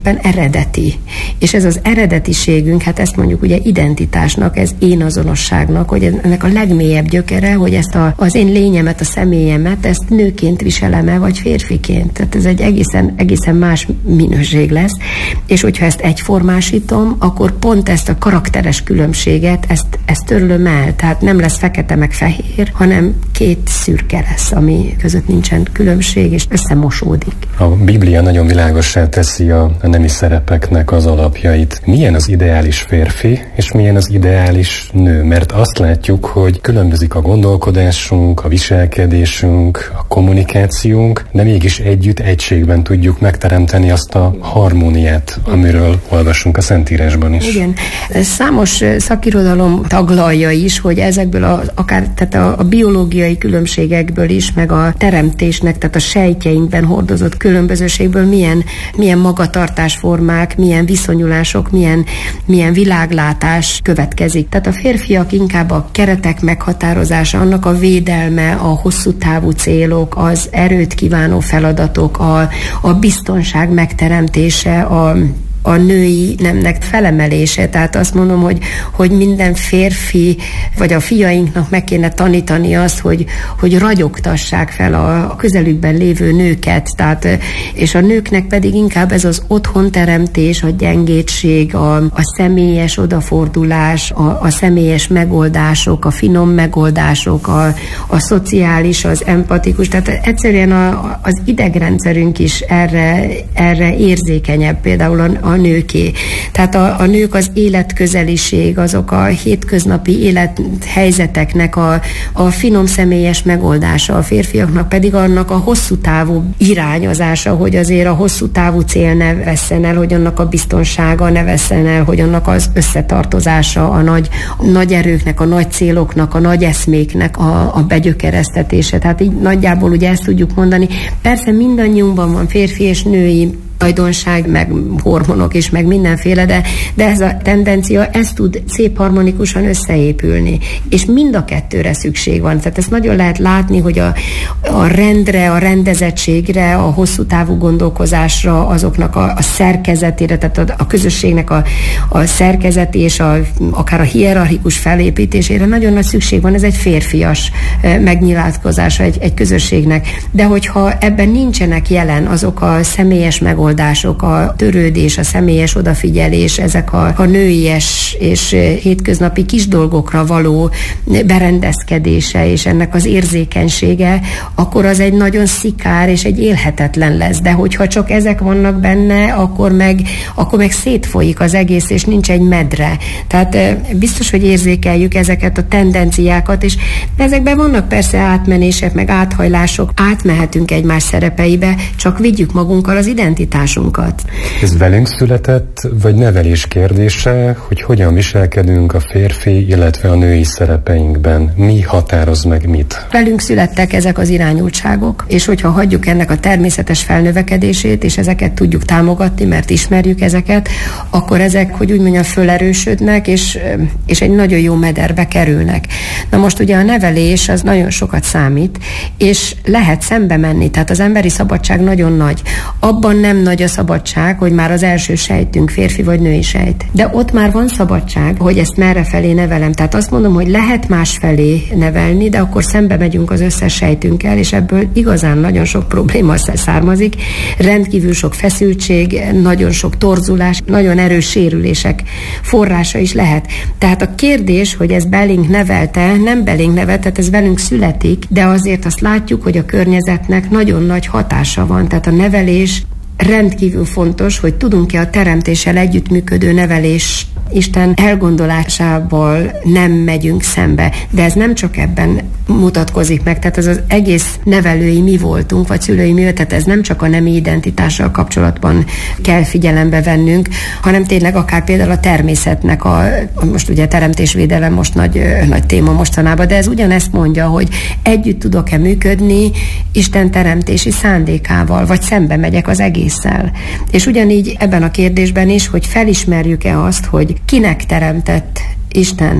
eredeti. És ez az eredetiségünk, hát ezt mondjuk ugye identitásnak, ez én azonosságnak, hogy ennek a legmélyebb gyökere, hogy ezt az én lényemet, a személyemet, ezt nőként viselem-e, vagy férfiként. Tehát ez egy egészen más minőség lesz. És hogyha ezt egyformásítom, akkor pont ezt a karakteres különbséget, ezt törlöm el. Tehát nem lesz fekete meg fehér, hanem két szürke lesz, ami között nincsen különbség, és összemosódik. A Biblia nagyon világossá teszi a nemi szerepeknek az alapjait. Milyen az ideális férfi, és milyen az ideális nő? Mert azt látjuk, hogy különbözik a gondolkodásunk, a viselkedésünk, a kommunikációnk, de mégis egységben tudjuk megteremteni azt a harmóniát, amiről olvasunk a Szentírásban is. Igen. Számos szakirodalom taglalja is, hogy ezekből tehát a biológiai különbségekből is, meg a teremtésnek, tehát a sejtjeinkben hordozott különbözőségből milyen magatartásformák, milyen viszonyulások, milyen világlátás következik. Tehát a férfiak inkább a keretek meghatározása, annak a védelme, a hosszú távú célok, az erőt kívánó feladatok, a biztonság megteremtése, a női nemnek felemelése. Tehát azt mondom, hogy minden férfi, vagy a fiainknak meg kéne tanítani azt, hogy ragyogtassák fel a közelükben lévő nőket. Tehát, és a nőknek pedig inkább ez az otthonteremtés, a gyengétség, a személyes odafordulás, a személyes megoldások, a finom megoldások, a szociális, az empatikus. Tehát egyszerűen az idegrendszerünk is erre érzékenyebb, például a nőké. Tehát a nők az életközeliség, azok a hétköznapi élethelyzeteknek a finom személyes megoldása, a férfiaknak pedig annak a hosszú távú irányozása, hogy azért a hosszú távú cél ne vesszen el, hogy annak a biztonsága ne vesszen el, hogy annak az összetartozása, a nagy erőknek, a nagy céloknak, a nagy eszméknek a begyökeresztetése. Tehát így nagyjából ugye ezt tudjuk mondani. Persze mindannyiunkban van férfi és női tulajdonság, meg hormonok is, meg mindenféle, de ez a tendencia, ez tud szép harmonikusan összeépülni. És mind a kettőre szükség van. Tehát ezt nagyon lehet látni, hogy a rendre, a rendezettségre, a hosszú távú gondolkozásra, azoknak a szerkezetére, tehát a közösségnek a szerkezeti és akár a hierarchikus felépítésére nagyon nagy szükség van. Ez egy férfias megnyilatkozása egy közösségnek. De hogyha ebben nincsenek jelen azok a személyes megoldások, a törődés, a személyes odafigyelés, ezek a nőies és hétköznapi kis dolgokra való berendezkedése és ennek az érzékenysége, akkor az egy nagyon szikár és egy élhetetlen lesz. De hogyha csak ezek vannak benne, akkor meg szétfolyik az egész, és nincs egy medre. Tehát biztos, hogy érzékeljük ezeket a tendenciákat, és ezekben vannak persze átmenések, meg áthajlások, átmehetünk egymás szerepeibe, csak vigyük magunkkal az identitásunkat. Ez velünk született, vagy nevelés kérdése, hogy hogyan viselkedünk a férfi, illetve a női szerepeinkben? Mi határoz meg mit? Velünk születtek ezek az irányultságok, és hogyha hagyjuk ennek a természetes felnövekedését, és ezeket tudjuk támogatni, mert ismerjük ezeket, akkor ezek, hogy úgy mondjam, fölerősödnek, és egy nagyon jó mederbe kerülnek. Na most ugye a nevelés az nagyon sokat számít, és lehet szembe menni, tehát az emberi szabadság nagyon nagy. Abban nem nagy a szabadság, hogy már az első sejtünk férfi vagy női sejt. De ott már van szabadság, hogy ezt merre felé nevelem. Tehát azt mondom, hogy lehet más felé nevelni, de akkor szembe megyünk az összes sejtünkkel, és ebből igazán nagyon sok probléma származik. Rendkívül sok feszültség, nagyon sok torzulás, nagyon erős sérülések forrása is lehet. Tehát a kérdés, hogy ez belénk nevelte, nem belénk nevelte, tehát ez velünk születik, de azért azt látjuk, hogy a környezetnek nagyon nagy hatása van. Tehát a nevelés rendkívül fontos, hogy tudunk-e a teremtéssel együttműködő nevelés Isten elgondolásával nem megyünk szembe. De ez nem csak ebben mutatkozik meg, tehát ez az egész nevelői mi voltunk, vagy szülői mi, tehát ez nem csak a nemi identitással kapcsolatban kell figyelembe vennünk, hanem tényleg akár például a természetnek most ugye teremtésvédelem most nagy téma mostanában, de ez ugyanezt mondja, hogy együtt tudok-e működni Isten teremtési szándékával, vagy szembe megyek az egésszel. És ugyanígy ebben a kérdésben is, hogy felismerjük-e azt, hogy kinek teremtett Isten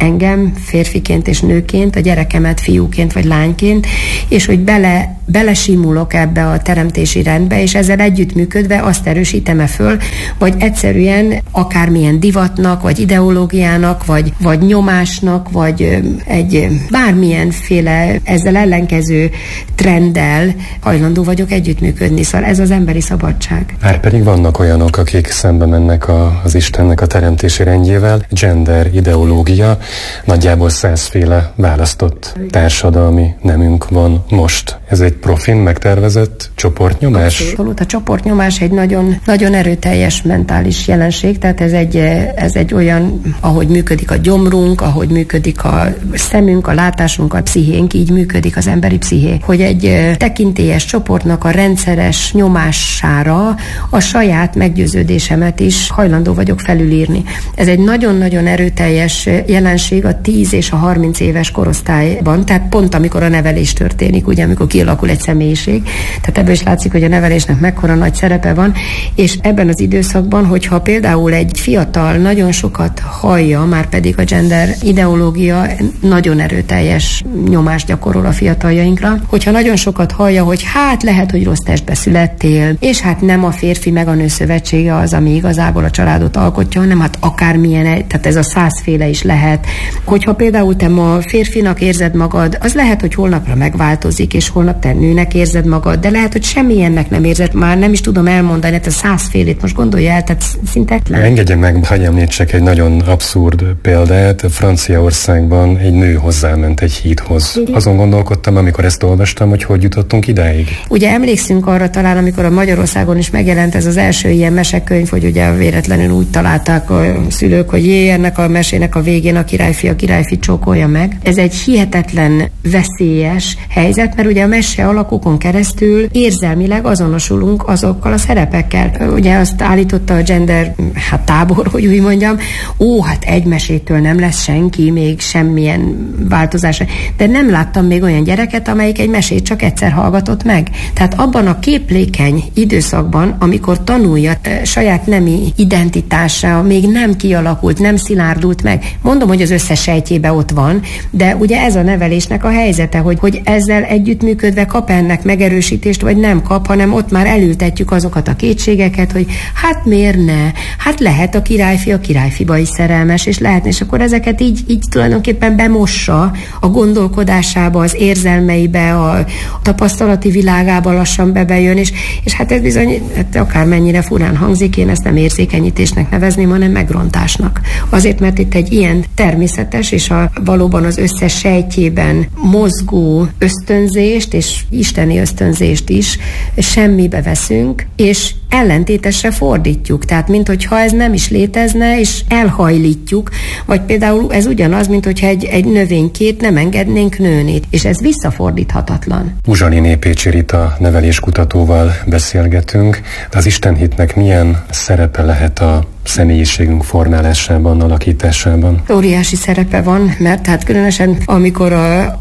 engem férfiként és nőként, a gyerekemet fiúként vagy lányként, és hogy belesimulok ebbe a teremtési rendbe, és ezzel együttműködve azt erősítem-e föl, vagy egyszerűen akármilyen divatnak, vagy ideológiának, vagy nyomásnak, vagy egy bármilyenféle ezzel ellenkező trenddel hajlandó vagyok együttműködni. Szóval ez az emberi szabadság. Már pedig vannak olyanok, akik szembe mennek az Istennek a teremtési rendjével. Gender ideológia, nagyjából 100 féle választott társadalmi nemünk van most. Ez egy profin megtervezett csoportnyomás? Abszolút. A csoportnyomás egy nagyon, nagyon erőteljes mentális jelenség, tehát ez egy olyan, ahogy működik a gyomrunk, ahogy működik a szemünk, a látásunk, a pszichénk, így működik az emberi psziché. Hogy egy tekintélyes csoportnak a rendszeres nyomására a saját meggyőződésemet is hajlandó vagyok felülírni. Ez egy nagyon-nagyon erőteljes jelenség a 10 és a 30 éves korosztályban, tehát pont amikor a nevelés történik, ugye, amikor kialakul egy személyiség. Tehát ebből is látszik, hogy a nevelésnek mekkora nagy szerepe van, és ebben az időszakban, hogyha például egy fiatal nagyon sokat hallja, már pedig a gender ideológia nagyon erőteljes nyomást gyakorol a fiataljainkra, hogyha nagyon sokat hallja, hogy hát lehet, hogy rossz testbe születtél, és hát nem a férfi meg a nő szövetsége az, ami igazából a családot alkotja, hanem hát akármilyen, tehát ez a 100 féle is lehet. Hogyha például te ma férfinak érzed magad, az lehet, hogy holnapra megváltozik, és holnap te nőnek érzed magad, de lehet, hogy semmilyennek nem érzed, már nem is tudom elmondani, hát a 100 félét most gondolja el, tehát szintetlen. Engedje meg, hogy említsek egy nagyon abszurd példát. Franciaországban egy nő hozzáment egy hídhoz. Azon gondolkodtam, amikor ezt olvastam, hogy jutottunk idáig. Ugye emlékszünk arra talán, amikor a Magyarországon is megjelent ez az első ilyen mesekönyv, hogy ugye véletlenül úgy találták a szülők, hogy ennek a mesének a végén a királyfi csókolja meg. Ez egy hihetetlen veszélyes helyzet, mert ugye a mese alakokon keresztül érzelmileg azonosulunk azokkal a szerepekkel. Ugye azt állította a gender tábor, hogy úgy mondjam, hát egy mesétől nem lesz senki, még semmilyen változás. De nem láttam még olyan gyereket, amelyik egy mesét csak egyszer hallgatott meg. Tehát abban a képlékeny időszakban, amikor tanulja saját nemi identitása, még nem kialakult, nem szilárdult meg. Mondom, hogy az összes sejtjébe ott van, de ugye ez a nevelésnek a helyzete, hogy ezzel együttműködve kap ennek megerősítést, vagy nem kap, hanem ott már elültetjük azokat a kétségeket, hogy hát miért ne? Hát lehet a királyfiba is szerelmes, és lehetne, és akkor ezeket így tulajdonképpen bemossa a gondolkodásába, az érzelmeibe, a tapasztalati világába lassan bejön, és hát ez bizony, akármennyire furán hangzik, én ezt nem érzékenyítésnek nevezném, hanem megrontásnak. Azért, mert itt egy ilyen természetes, és valóban az összes sejtjében mozgó ösztönzést, és isteni ösztönzést is semmibe veszünk, és ellentétesre fordítjuk. Tehát, minthogyha ez nem is létezne, és elhajlítjuk, vagy például ez ugyanaz, minthogyha egy növénykét nem engednénk nőni, és ez visszafordíthatatlan. Uzsaliné Pécsi Rita neveléskutatóval beszélgetünk. Az istenhitnek milyen szerepe lehet a személyiségünk formálásában, alakításában? Óriási szerepe van, mert hát különösen amikor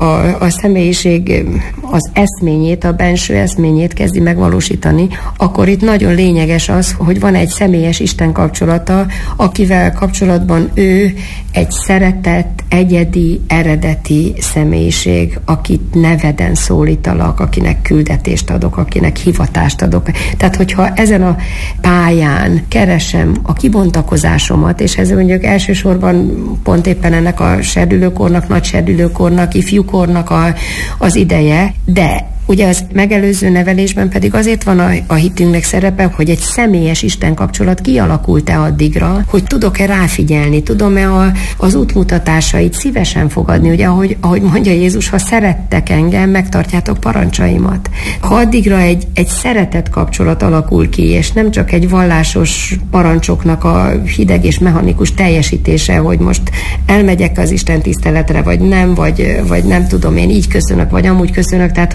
a személyiség az eszményét, a benső eszményét kezdi megvalósítani, akkor itt nagyon lényeges az, hogy van egy személyes Isten kapcsolata, akivel kapcsolatban ő egy szeretett, egyedi, eredeti személyiség, akit neveden szólítalak, akinek küldetést adok, akinek hivatást adok. Tehát, hogyha ezen a pályán keresem a kibontakozásomat, és ez mondjuk elsősorban pont éppen ennek a serdülőkornak, nagy serdülőkornak, ifjúkornak az ideje, de ugye az megelőző nevelésben pedig azért van a hitünknek szerepe, hogy egy személyes Isten kapcsolat kialakult-e addigra, hogy tudok-e ráfigyelni, tudom-e az útmutatásait szívesen fogadni, ugye ahogy mondja Jézus, ha szerettek engem, megtartjátok parancsaimat. Ha addigra egy szeretet kapcsolat alakul ki, és nem csak egy vallásos parancsoknak a hideg és mechanikus teljesítése, hogy most elmegyek az Isten tiszteletre, vagy nem, vagy nem tudom, én így köszönök, vagy amúgy köszönök, tehát hogy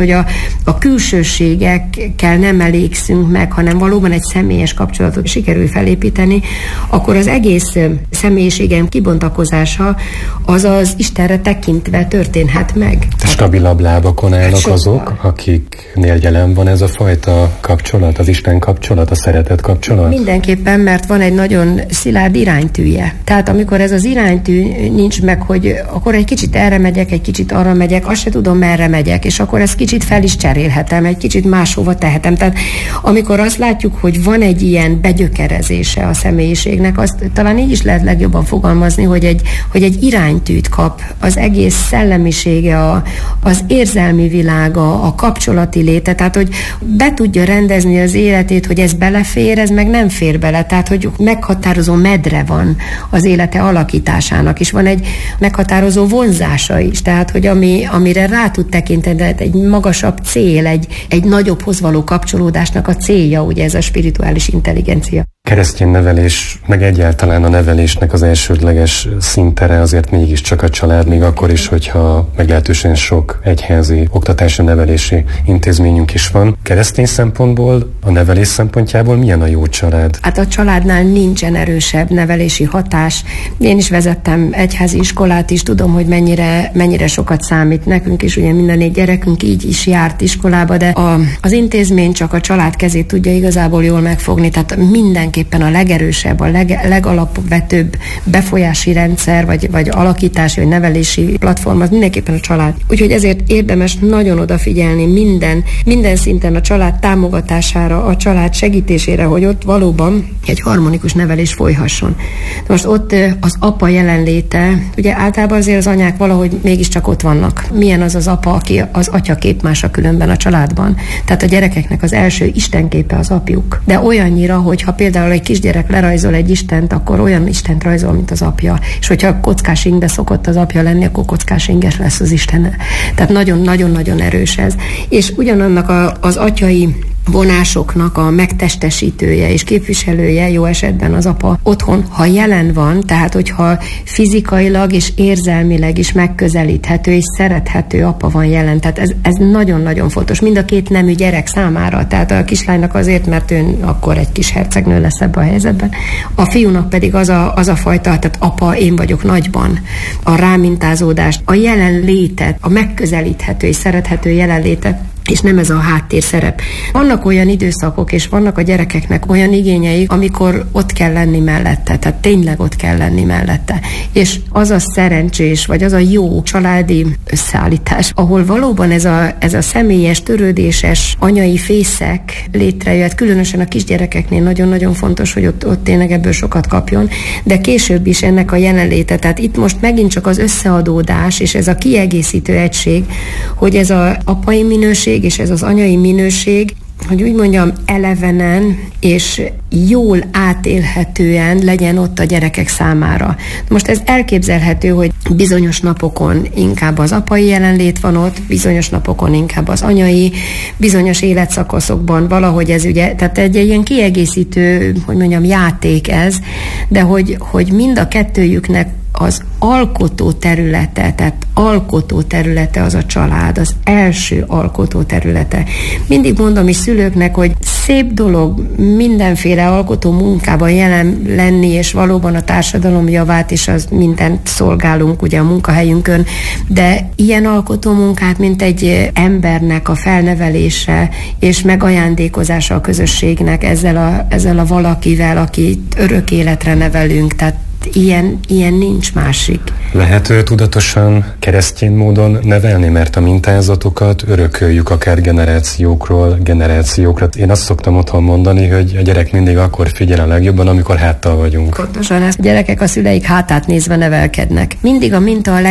a külsőségekkel nem elégszünk meg, hanem valóban egy személyes kapcsolatot sikerül felépíteni, akkor az egész személyiségem kibontakozása az Istenre tekintve történhet meg. Stabilabb lábakon állnak azok, akiknél jelen van ez a fajta kapcsolat, az Isten kapcsolat, a szeretet kapcsolat? Mindenképpen, mert van egy nagyon szilárd iránytűje. Tehát amikor ez az iránytű nincs meg, hogy akkor egy kicsit erre megyek, egy kicsit arra megyek, azt se tudom, merre megyek, és akkor ezt kicsit fel is cserélhetem, egy kicsit máshova tehetem. Tehát amikor azt látjuk, hogy van egy ilyen begyökerezése a személyiségnek, azt talán így is lehet legjobban fogalmazni, hogy egy iránytűt kap az egész szellemisége, az érzelmi világa, a kapcsolati léte, tehát hogy be tudja rendezni az életét, hogy ez belefér, ez meg nem fér bele, tehát hogy meghatározó medre van az élete alakításának, és van egy meghatározó vonzása is, tehát hogy amire rá tud tekinteni, tehát egy magasabb cél, egy nagyobbhoz való kapcsolódásnak a célja, ugye ez a spirituális intelligencia. Keresztény nevelés, meg egyáltalán a nevelésnek az elsődleges szintere azért mégiscsak a család, még akkor is, hogyha meglehetősen sok egyházi oktatási nevelési intézményünk is van. Keresztény szempontból, a nevelés szempontjából milyen a jó család? Hát a családnál nincsen erősebb nevelési hatás. Én is vezettem egyházi iskolát is, tudom, hogy mennyire sokat számít nekünk is, ugye minden 4 gyerekünk így is járt iskolába, de az intézmény csak a család kezét tudja igazából jól megfogni, tehát mindenképpen a legerősebb, a legalapvetőbb befolyási rendszer, vagy alakítási, vagy nevelési platform, az mindenképpen a család. Úgyhogy ezért érdemes nagyon odafigyelni minden szinten a család támogatására, a család segítésére, hogy ott valóban egy harmonikus nevelés folyhasson. De most ott az apa jelenléte, ugye általában azért az anyák valahogy mégiscsak ott vannak. Milyen az az apa, aki az atyaképmása különben a családban. Tehát a gyerekeknek az első istenképe az apjuk. De olyannyira, hogyha például egy kisgyerek lerajzol egy istent, akkor olyan istent rajzol, mint az apja. És hogyha kockás ingbe szokott az apja lenni, akkor kockás inges lesz az Isten. Tehát nagyon-nagyon erős ez. És ugyanannak az atyai vonásoknak a megtestesítője és képviselője jó esetben az apa otthon, ha jelen van, tehát hogyha fizikailag és érzelmileg is megközelíthető és szerethető apa van jelen. Tehát ez nagyon-nagyon fontos. Mind a két nemű gyerek számára. Tehát a kislánynak azért, mert ő akkor egy kis hercegnő lesz ebben a helyzetben. A fiúnak pedig az a fajta, tehát apa, én vagyok nagyban. A rámintázódást, a jelenlétet, a megközelíthető és szerethető jelenlétet, és nem ez a háttérszerep. Vannak olyan időszakok, és vannak a gyerekeknek olyan igényei, amikor ott kell lenni mellette, tehát tényleg ott kell lenni mellette. És az a szerencsés, vagy az a jó családi összeállítás, ahol valóban ez a személyes, törődéses anyai fészek létrejött, különösen a kisgyerekeknél nagyon-nagyon fontos, hogy ott tényleg ebből sokat kapjon, de később is ennek a jelenléte. Tehát itt most megint csak az összeadódás, és ez a kiegészítő egység, hogy ez az apai minőség, és ez az anyai minőség, hogy úgy mondjam, elevenen és jól átélhetően legyen ott a gyerekek számára. Most ez elképzelhető, hogy bizonyos napokon inkább az apai jelenlét van ott, bizonyos napokon inkább az anyai, bizonyos életszakaszokban valahogy ez ugye, tehát egy ilyen kiegészítő, hogy mondjam, játék ez, de hogy mind a kettőjüknek az alkotó területe, tehát alkotó területe az a család, az első alkotó területe. Mindig mondom is szülőknek, hogy szép dolog mindenféle alkotó munkában jelen lenni, és valóban a társadalom javát is az mindent szolgálunk ugye a munkahelyünkön, de ilyen alkotó munkát, mint egy embernek a felnevelése és megajándékozása a közösségnek ezzel a valakivel, akit örök életre nevelünk, tehát ilyen nincs másik. Lehet tudatosan keresztény módon nevelni, mert a mintázatokat örököljük akár generációkról generációkra. Én azt szoktam otthon mondani, hogy a gyerek mindig akkor figyel a legjobban, amikor háttal vagyunk. Pontosan, ezt a gyerekek a szüleik hátát nézve nevelkednek. Mindig a minta a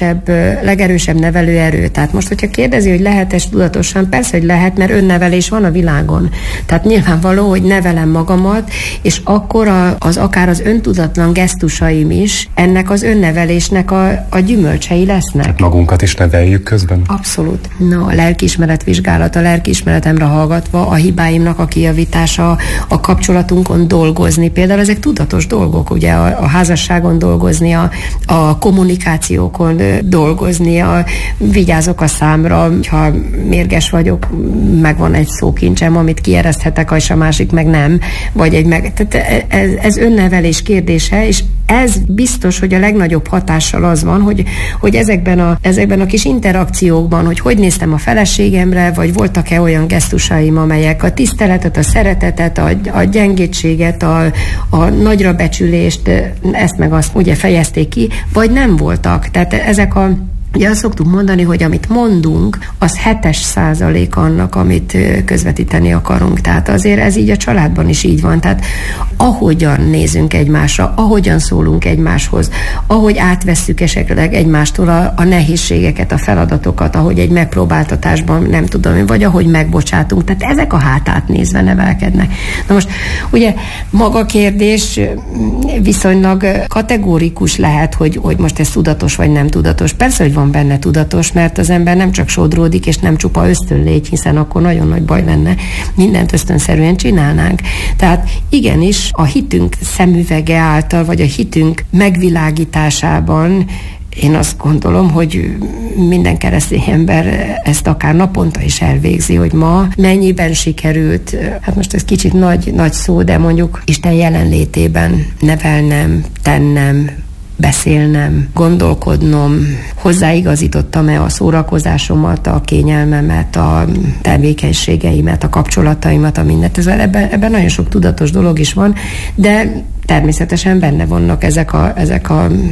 legerősebb nevelőerő. Tehát most, hogyha kérdezi, hogy lehet-e tudatosan, persze, hogy lehet, mert önnevelés van a világon. Tehát nyilvánvaló, hogy nevelem magamat, és akkor akár az öntudatlan gesztus gesztusaim is ennek az önnevelésnek a gyümölcsei lesznek. Hát magunkat is neveljük közben? Abszolút. A lelkiismeretvizsgálat, a lelkiismeretemre hallgatva, a hibáimnak a kijavítása, a kapcsolatunkon dolgozni. Például ezek tudatos dolgok, ugye a házasságon dolgozni, a kommunikációkon dolgozni, vigyázok a számra, ha mérges vagyok, megvan egy szókincsem, amit kiereszthetek, és a másik meg nem. Tehát ez önnevelés kérdése, és ez biztos, hogy a legnagyobb hatással az van, hogy ezekben a kis interakciókban, hogy néztem a feleségemre, vagy voltak-e olyan gesztusaim, amelyek a tiszteletet, a szeretetet, a gyengétséget, a nagyra becsülést, ezt meg azt ugye fejezték ki, vagy nem voltak. Tehát ugye azt szoktuk mondani, hogy amit mondunk, az 7% annak, amit közvetíteni akarunk. Tehát azért ez így a családban is így van. Tehát ahogyan nézünk egymásra, ahogyan szólunk egymáshoz, ahogy átvesszük esetleg egymástól a nehézségeket, a feladatokat, ahogy egy megpróbáltatásban, nem tudom, vagy ahogy megbocsátunk. Tehát ezek a hátát nézve nevelkednek. Na most ugye maga kérdés viszonylag kategórikus lehet, hogy most ez tudatos vagy nem tudatos. Persze, hogy van benne tudatos, mert az ember nem csak sodródik, és nem csupa ösztönlégy, hiszen akkor nagyon nagy baj lenne, mindent ösztönszerűen csinálnánk. Tehát igenis a hitünk szemüvege által, vagy a hitünk megvilágításában én azt gondolom, hogy minden keresztény ember ezt akár naponta is elvégzi, hogy ma mennyiben sikerült, hát most ez kicsit nagy szó, de mondjuk Isten jelenlétében nevelnem, tennem, beszélnem, gondolkodnom, hozzáigazítottam-e a szórakozásomat, a kényelmemet, a tevékenységeimet, a kapcsolataimat, a mindent. Ebben nagyon sok tudatos dolog is van, de természetesen benne vannak ezek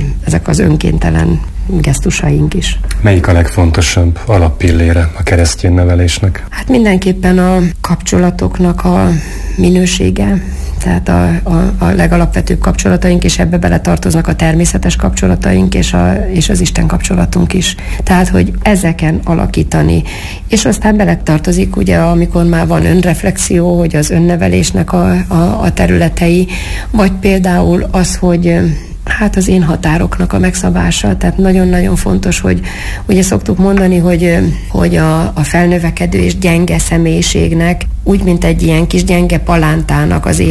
az önkéntelen gesztusaink is. Melyik a legfontosabb alappillére a keresztény nevelésnek? Hát mindenképpen a kapcsolatoknak a minősége, tehát a legalapvetőbb kapcsolataink, és ebbe beletartoznak a természetes kapcsolataink, és az Isten kapcsolatunk is. Tehát, hogy ezeken alakítani. És aztán beletartozik, ugye, amikor már van önreflexió, hogy az önnevelésnek a területei, vagy például az, hogy hát az én határoknak a megszabása, tehát nagyon-nagyon fontos, hogy ugye szoktuk mondani, hogy a felnövekedő és gyenge személyiségnek úgy, mint egy ilyen kis gyenge palántának az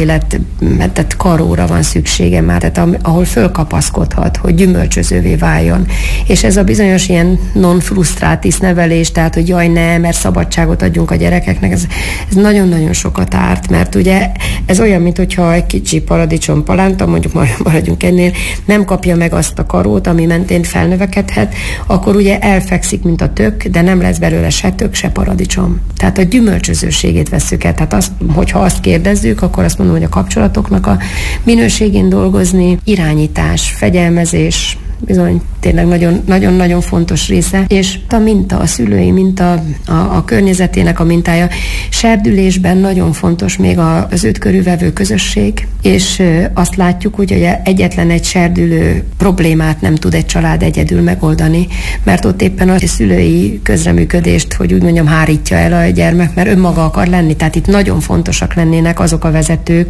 tehát karóra van szüksége már, tehát ahol fölkapaszkodhat, hogy gyümölcsözővé váljon. És ez a bizonyos ilyen non frustratis nevelés, tehát hogy jaj ne, mert szabadságot adjunk a gyerekeknek, ez nagyon-nagyon sokat árt, mert ugye ez olyan, mint hogyha egy kicsi paradicsom palánta, mondjuk maradjunk ennél, nem kapja meg azt a karót, ami mentén felnövekedhet, akkor ugye elfekszik, mint a tök, de nem lesz belőle se tök, se paradicsom. Tehát a gyümölcsözőségét vesszük el. Tehát hogyha azt kérdezzük, akkor azt mondom, hogy a kapcsolatoknak a minőségén dolgozni, irányítás, fegyelmezés, bizony tényleg nagyon-nagyon fontos része, és a minta, a szülői minta, a környezetének a mintája. Serdülésben nagyon fontos még az őt körülvevő közösség, és azt látjuk, hogy egyetlen egy serdülő problémát nem tud egy család egyedül megoldani, mert ott éppen a szülői közreműködést, hogy úgy mondjam, hárítja el a gyermek, mert önmaga akar lenni. Tehát itt nagyon fontosak lennének azok a vezetők,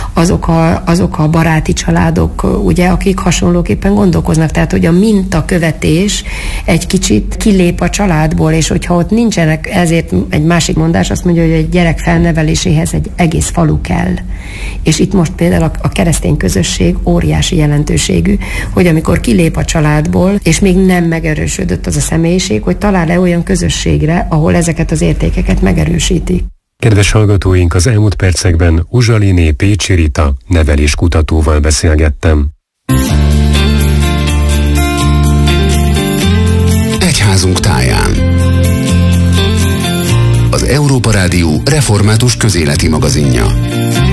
azok a baráti családok, ugye, akik hasonlóképpen gondolkoznak. Tehát, hogy a mintakövetés egy kicsit kilép a családból, és hogyha ott nincsenek, ezért egy másik mondás azt mondja, hogy egy gyerek felneveléséhez egy egész falu kell. És itt most például a keresztény közösség óriási jelentőségű, hogy amikor kilép a családból, és még nem megerősödött az a személyiség, hogy talál-e olyan közösségre, ahol ezeket az értékeket megerősíti. Kedves hallgatóink, az elmúlt percekben Uzsaliné Pécsi Rita neveléskutatóval beszélgettem. Egyházunk táján. Az Európa Rádió református közéleti magazinja.